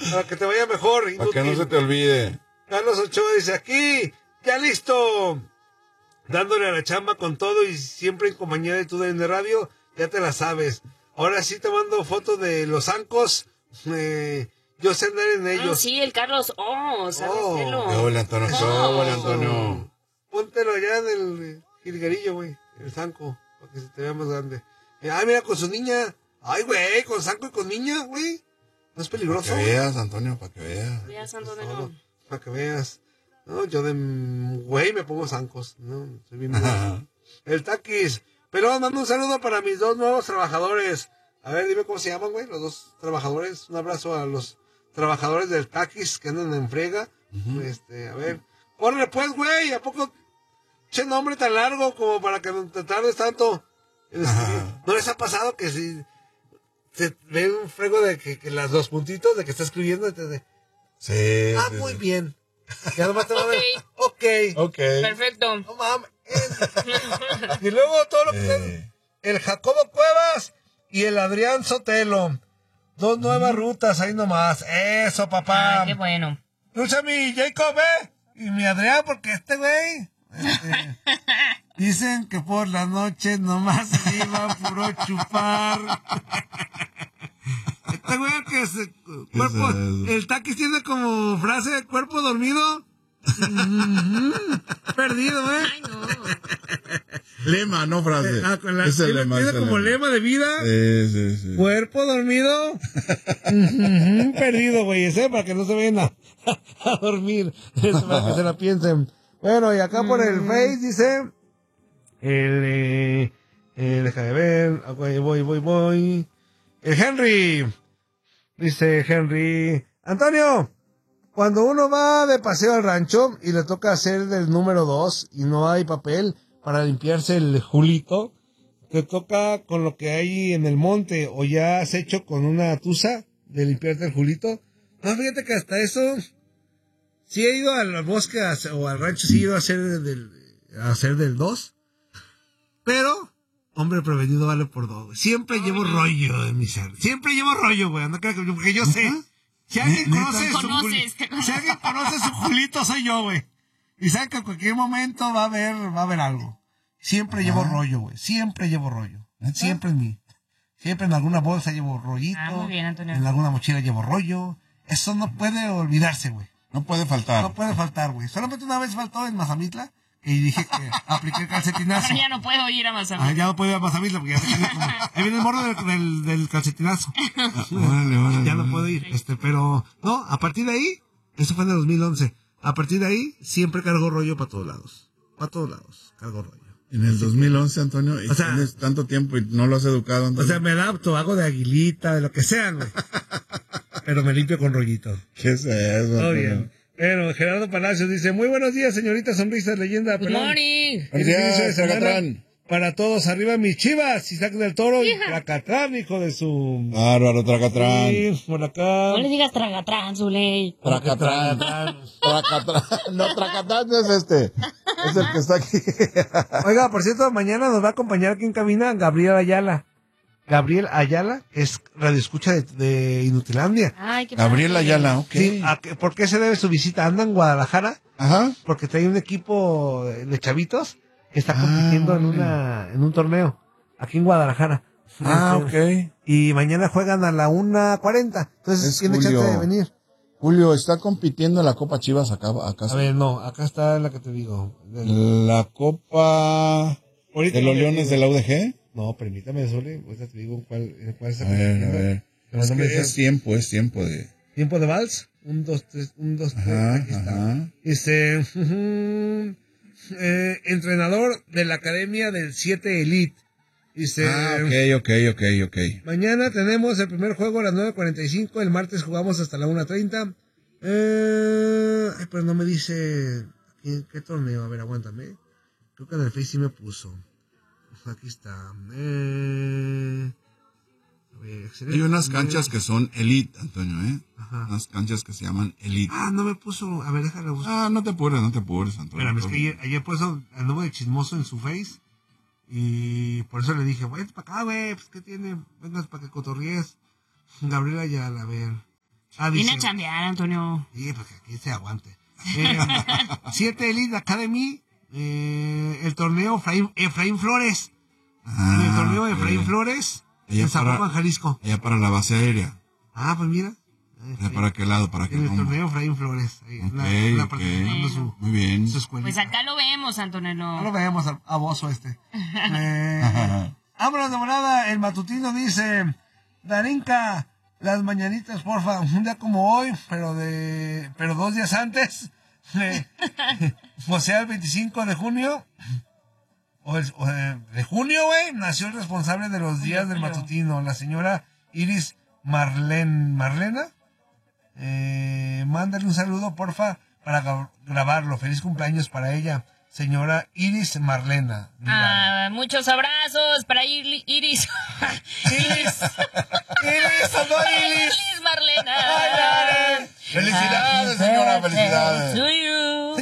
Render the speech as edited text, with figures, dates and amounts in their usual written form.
Para que te vaya mejor. Para que no se te olvide. Carlos Ochoa dice, aquí, ya listo. Dándole a la chamba con todo y siempre en compañía de tu de radio, ya te la sabes. Ahora sí te mando fotos de los zancos. Yo sé andar en ellos. Sí, el Carlos. ¿Sabes hacerlo? Hola, Antonio. Hola, Antonio. Póntelo allá en el jilguerillo, güey. El zanco, para que se te vea más grande. Mira, con su niña. Ay, güey, con zanco y con niña, güey. ¿No es peligroso? Para que veas, Antonio, para que veas. Veas, Antonio. Para que veas. No, yo de güey me pongo zancos. No, soy bien el taquis. Pero mando un saludo para mis 2 nuevos trabajadores. A ver, dime cómo se llaman, güey, los 2 trabajadores. Un abrazo a los trabajadores del taquis que andan en frega. A ver. ¡Órale, pues, güey! ¿A poco che nombre tan largo como para que no te tardes tanto? ¿No les ha pasado que si se ve un frego de que las 2 puntitos de que está escribiendo? Sí. Muy bien. Ya nomás te va a ver. Ok. Perfecto. No mames. Y luego todo lo que el Jacobo Cuevas y el Adrián Sotelo. 2 nuevas rutas ahí nomás. Eso, papá. Ay, qué bueno. Escucha mi Jacob, y mi Adrián, porque güey. Dicen que por la noche nomás se iba puro chupar. Güey que cuerpo, el taquis tiene como frase de cuerpo dormido. Perdido, Ay, no. Lema, no frase. Es el lema. Tiene como lema de vida. Sí. Cuerpo dormido. Perdido, güey. Para que no se vayan a dormir. Eso para que se la piensen. Bueno, y acá por el Face dice. Déjame ver. Voy. El Henry. Dice Henry. Antonio. Cuando uno va de paseo al rancho y le toca hacer del número 2 y no hay papel para limpiarse el julito, te toca con lo que hay en el monte o ya has hecho con una tusa de limpiarte el julito. No, fíjate que hasta eso, sí he ido al bosque o al rancho, sí he ido a hacer del 2, pero, hombre prevenido vale por 2. Siempre llevo rollo en mi ser. Siempre llevo rollo, güey. No creo que porque yo sé. Si alguien conoce su Julito, soy yo, güey. Y saben que en cualquier momento va a haber algo. Siempre llevo rollo, güey. Siempre llevo rollo. Siempre en mí. Siempre en alguna bolsa llevo rollito. Muy bien, Antonio. En alguna mochila llevo rollo. Eso no puede olvidarse, güey. No puede faltar. No puede faltar, güey. Solamente una vez faltó en Mazamitla. Y dije que apliqué el calcetinazo. Ya no puedo ir a Mazamitla. Ya no puedo ir a Mazamitla porque ahí viene el morro del calcetinazo. Vale. Ya no puedo ir. Pero, no, a partir de ahí, eso fue en el 2011. A partir de ahí, siempre cargo rollo para todos lados. Para todos lados, cargo rollo. En el 2011, Antonio, y tienes tanto tiempo y no lo has educado, Antonio. O sea, me adapto, hago de aguilita, de lo que sea, güey. Pero me limpio con rollito. ¿Qué es eso? Todo bien. Pero Gerardo Palacios dice, muy buenos días, señorita Sonrisas, leyenda. Good morning. Buenos días, Tracatrán. Para todos, arriba mis Chivas, Isaac del Toro y Tracatrán, hijo de su... Bárbaro, Tracatrán. Sí, por acá. No le digas Tragatrán, Zuley. Tracatrán. No, Tracatrán no es este. Es el que está aquí. Oiga, por cierto, mañana nos va a acompañar aquí en cabina Gabriel Ayala. Gabriel Ayala es radioescucha de Inutilandia. Ay, qué Gabriel padre. Ayala, ok. Sí, ¿por qué se debe su visita? Anda en Guadalajara. Ajá. Porque trae un equipo de chavitos que está compitiendo en un torneo aquí en Guadalajara. Ok. Y mañana juegan a la 1:40. Entonces tiene chance de venir. Julio, ¿está compitiendo en la Copa Chivas acá? A ver, no, acá está la que te digo. La Copa Ahorita de los Leones de la UDG. No, permítame, Sole. Ahorita te digo cuál está A ver. Es tiempo de... ¿Tiempo de vals? 1, 2, 3, 1, 2, 3. Aquí está. Dice, entrenador de la Academia del 7 Elite. Dice, ok. mañana tenemos el primer juego a las 9:45. El martes jugamos hasta la 1:30. Pero no me dice ¿qué torneo. A ver, aguántame. Creo que en el Face sí me puso. Aquí está. Hay unas canchas que son Elite, Antonio, Ajá. Unas canchas que se llaman Elite. No me puso. A ver, déjalo buscar. No te apures, Antonio. Espérame, es que ayer puso el nuevo de chismoso en su Face. Y por eso le dije, vete para acá, güey. Pues, ¿qué tiene? Vengas para que cotorríes. Gabriela Ayala, a ver. Vine a chambear, Antonio. Sí, pues que aquí se aguante. 7 Elite Academy, el torneo Efraín Flores. En el torneo de Efraín Flores, Allá en Zapopan, Jalisco. Allá para la base aérea. Ah, pues mira. ¿Para qué lado? ¿Para qué En el rumbo? torneo Efraín Flores. Ahí, Ok. Muy bien. Su escuelita. Pues acá lo vemos, Antonio. No lo vemos a Bozo Vámonos de volada. El matutino dice: Darinka, las mañanitas, porfa. Un día como hoy, pero 2 días antes. O sea, el 25 de junio. De junio, güey, nació el responsable de los días del matutino, la señora Iris Marlena. Mándale un saludo, porfa, para grabarlo. Feliz cumpleaños para ella, señora Iris Marlena. Muchos abrazos para Iris. Iris, Marlena. Marlena. Felicidades, señora, felicidades. To you.